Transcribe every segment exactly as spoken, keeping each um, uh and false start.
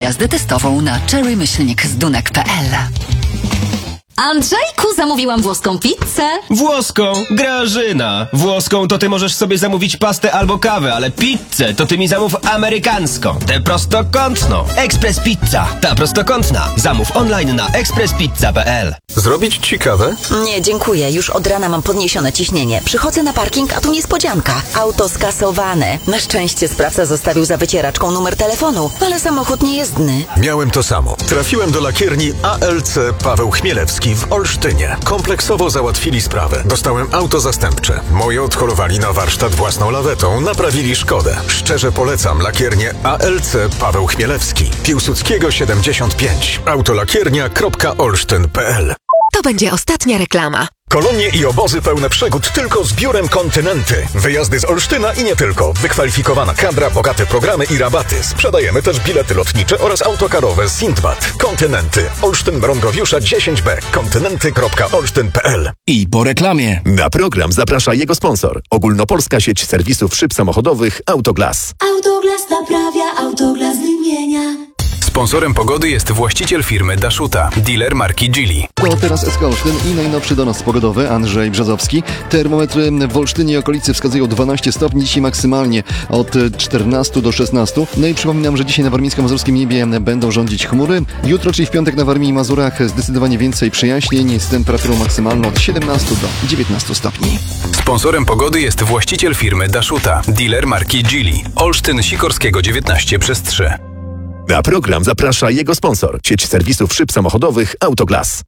jazdę testową na cherry myślnik zdunek kropka p l. Andrzejku, zamówiłam włoską pizzę. Włoską? Grażyna. Włoską to ty możesz sobie zamówić pastę albo kawę, ale pizzę to ty mi zamów amerykańską. Tę prostokątną. Express Pizza. Ta prostokątna. Zamów online na express pizza kropka p l. Zrobić ci kawę? Nie, dziękuję. Już od rana mam podniesione ciśnienie. Przychodzę na parking, a tu niespodzianka. Auto skasowane. Na szczęście sprawca zostawił za wycieraczką numer telefonu, ale samochód niejezdny. Miałem to samo. Trafiłem do lakierni A L C Paweł Chmielewski w Olsztynie. Kompleksowo załatwili sprawę. Dostałem auto zastępcze. Moje odholowali na warsztat własną lawetą, naprawili szkodę. Szczerze polecam lakiernię A L C Paweł Chmielewski. Piłsudskiego siedemdziesiąt pięć. autolakiernia kropka olsztyn kropka p l. To będzie ostatnia reklama. Kolonie i obozy pełne przygód tylko z biurem Kontynenty. Wyjazdy z Olsztyna i nie tylko. Wykwalifikowana kadra, bogate programy i rabaty. Sprzedajemy też bilety lotnicze oraz autokarowe z Sindbad. Kontynenty. Olsztyn Mrągowiusza dziesięć B. kontynenty kropka olsztyn kropka p l. I po reklamie. Na program zaprasza jego sponsor. Ogólnopolska sieć serwisów szyb samochodowych Autoglas. Autoglas naprawia, Autoglas wymienia. Sponsorem pogody jest właściciel firmy Dashuta, dealer marki Geely. To teraz S K Olsztyn i najnowszy donos pogodowy, Andrzej Brzozowski. Termometry w Olsztynie i okolicy wskazują dwanaście stopni, dzisiaj maksymalnie od czternastu do szesnastu. No i przypominam, że dzisiaj na warmińsko-mazurskim niebie będą rządzić chmury. Jutro, czyli w piątek na Warmii i Mazurach zdecydowanie więcej przejaśnień z temperaturą maksymalną od siedemnastu do dziewiętnastu stopni. Sponsorem pogody jest właściciel firmy Dashuta, dealer marki Geely. Olsztyn Sikorskiego dziewiętnaście przez trzy. Na program zaprasza jego sponsor. Sieć serwisów szyb samochodowych Autoglas.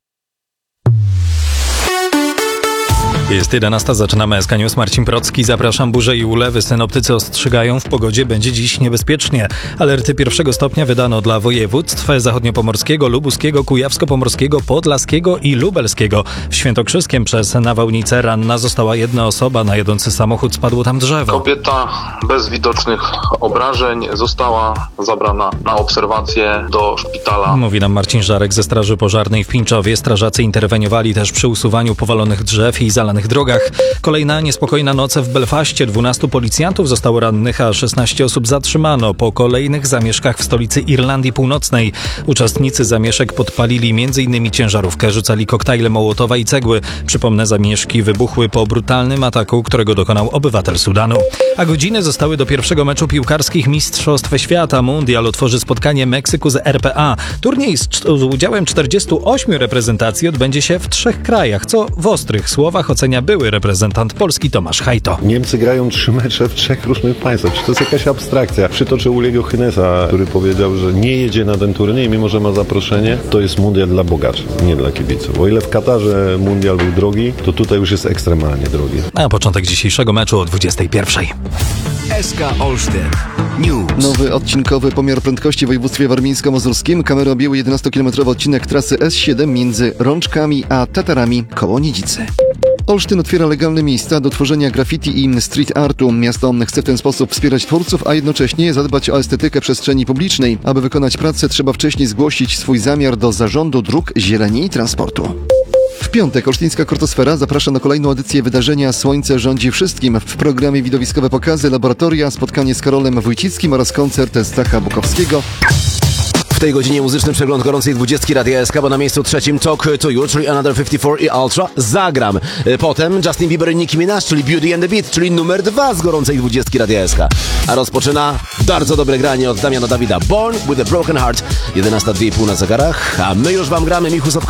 Jest jedenasta, zaczynamy S K News. Marcin Procki, zapraszam. Burze i ulewy synoptycy ostrzegają, w pogodzie będzie dziś niebezpiecznie. Alerty pierwszego stopnia wydano dla województw zachodniopomorskiego, lubuskiego, kujawsko-pomorskiego, podlaskiego i lubelskiego. W Świętokrzyskiem przez nawałnicę ranna została jedna osoba, na jadący samochód spadło tam drzewo. Kobieta bez widocznych obrażeń została zabrana na obserwację do szpitala. Mówi nam Marcin Żarek ze Straży Pożarnej w Pińczowie. Strażacy interweniowali też przy usuwaniu powalonych drzew i zalanych drogach. Kolejna niespokojna noc w Belfaście. dwunastu policjantów zostało rannych, a szesnaście osób zatrzymano po kolejnych zamieszkach w stolicy Irlandii Północnej. Uczestnicy zamieszek podpalili m.in. ciężarówkę, rzucali koktajle Mołotowa i cegły. Przypomnę, zamieszki wybuchły po brutalnym ataku, którego dokonał obywatel Sudanu. A godziny zostały do pierwszego meczu piłkarskich Mistrzostw Świata. Mundial otworzy spotkanie Meksyku z R P A. Turniej z, z udziałem czterdziestu ośmiu reprezentacji odbędzie się w trzech krajach, co w ostrych słowach ocenia były reprezentant Polski Tomasz Hajto. Niemcy grają trzy mecze w trzech różnych państwach. Czy to jest jakaś abstrakcja? Przytoczę Uliego Hynesa, który powiedział, że nie jedzie na ten turniej, mimo że ma zaproszenie. To jest mundial dla bogaczy, nie dla kibiców. O ile w Katarze mundial był drogi, to tutaj już jest ekstremalnie drogi. A początek dzisiejszego meczu o dwudziestej pierwszej. S K Olsztyn News. Nowy odcinkowy pomiar prędkości w województwie warmińsko-mazurskim. Kamery objęły jedenastokilometrowy odcinek trasy S siedem między Rączkami a Tatarami koło Nidzicy. Olsztyn otwiera legalne miejsca do tworzenia graffiti i street artu. Miasto chce w ten sposób wspierać twórców, a jednocześnie zadbać o estetykę przestrzeni publicznej. Aby wykonać pracę, trzeba wcześniej zgłosić swój zamiar do Zarządu Dróg, Zieleni i Transportu. W piątek olsztyńska Kortosfera zaprasza na kolejną edycję wydarzenia Słońce rządzi wszystkim. W programie widowiskowe pokazy, laboratoria, spotkanie z Karolem Wójcickim oraz koncert Stacha Bukowskiego. W tej godzinie muzyczny przegląd gorącej dwudziestki Radia S K, bo na miejscu trzecim Talk to You, czyli Another pięćdziesiąt cztery i Ultra. Zagram. Potem Justin Bieber i Nicki Minaj, czyli Beauty and the Beat, czyli numer dwa z gorącej dwudziestki Radia S K. A rozpoczyna bardzo dobre granie od Damiana Dawida. Born with a Broken Heart. jedenasta dwie i pół na zegarach, a my już wam gramy. Michał Sopko